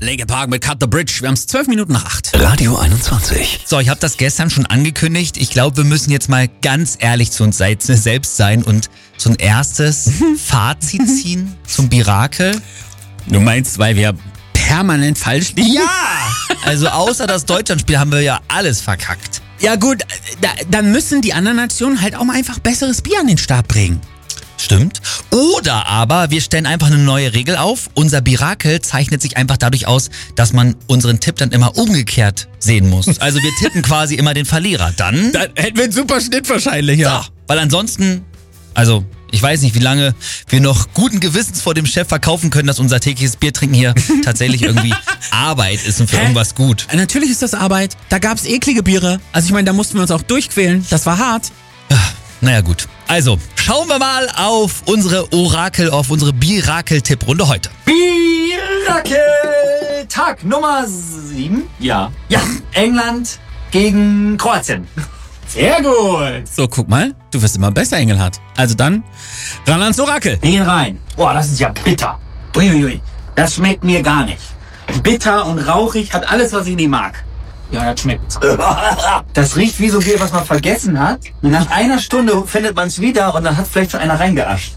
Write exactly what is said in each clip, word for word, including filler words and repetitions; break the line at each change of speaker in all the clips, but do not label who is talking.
Linkin Park mit Cut the Bridge. Wir haben es zwölf Minuten nach acht.
Radio einundzwanzig.
So, ich habe das gestern schon angekündigt. Ich glaube, wir müssen jetzt mal ganz ehrlich zu uns selbst sein und so ein erstes Fazit ziehen zum Birakel.
Du meinst, weil wir permanent falsch liegen?
Ja! Also außer das Deutschlandspiel haben wir ja alles verkackt.
Ja gut, da, dann müssen die anderen Nationen halt auch mal einfach besseres Bier an den Start bringen.
Stimmt. Oder aber wir stellen einfach eine neue Regel auf. Unser Birakel zeichnet sich einfach dadurch aus, dass man unseren Tipp dann immer umgekehrt sehen muss. Also wir tippen quasi immer den Verlierer. Dann,
Dann hätten wir einen super Schnitt wahrscheinlich, ja.
ja, weil ansonsten, also ich weiß nicht, wie lange wir noch guten Gewissens vor dem Chef verkaufen können, dass unser tägliches Biertrinken hier tatsächlich irgendwie Arbeit ist und für
Hä?
irgendwas gut.
Natürlich ist das Arbeit. Da gab's eklige Biere. Also ich meine, da mussten wir uns auch durchquälen. Das war hart.
Naja gut. Also, schauen wir mal auf unsere Orakel, auf unsere Birakel-Tipprunde heute.
Birakel, Tag Nummer sieben. Ja. Ja, England gegen Kroatien. Sehr gut.
So, guck mal. Du wirst immer besser, Engelhardt. Also dann, ran ans Orakel.
Gehen rein. Boah, das ist ja bitter. Uiuiui, das schmeckt mir gar nicht. Bitter und rauchig, hat alles, was ich nicht mag. Ja, das schmeckt. Das riecht wie so Bier, was man vergessen hat. Und nach einer Stunde findet man es wieder und dann hat vielleicht schon einer reingeascht.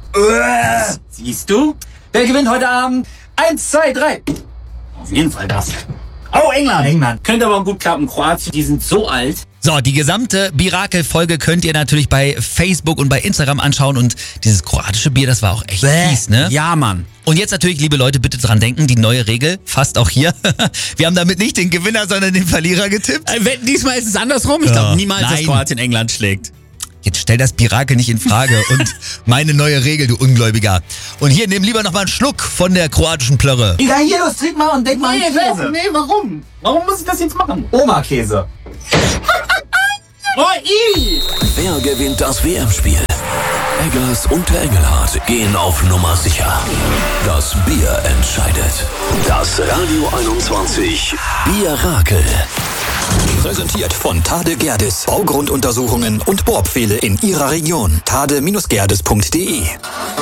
Siehst du? Wer gewinnt heute Abend? Eins, zwei, drei. Auf jeden Fall das. Oh, England. England. Könnte aber gut klappen. Kroatien, die sind so alt.
So, die gesamte Birakel-Folge könnt ihr natürlich bei Facebook und bei Instagram anschauen und dieses kroatische Bier, das war auch echt fies, ne?
Ja, Mann.
Und jetzt natürlich, liebe Leute, bitte dran denken, die neue Regel, fast auch hier. Wir haben damit nicht den Gewinner, sondern den Verlierer getippt.
Äh, wetten, diesmal ist es andersrum. Ich
Ja.
glaube niemals, dass
Nein.
Kroatien England schlägt.
Jetzt stell das Birakel nicht in Frage und meine neue Regel, du Ungläubiger. Und hier, nimm lieber noch mal einen Schluck von der kroatischen Plörre.
Ja, hier, los, trink mal und denk mal an Käse.
Nee, warum?
Warum muss ich das jetzt machen? Oma-Käse. Oh, i!
Wer gewinnt das W M-Spiel? Eggers und der Engelhardt gehen auf Nummer sicher. Das Bier entscheidet. Das Radio einundzwanzig Birakel.
Präsentiert von Tade Gerdes. Baugrunduntersuchungen und Bohrpfähle in Ihrer Region. tade Gerdes punkt de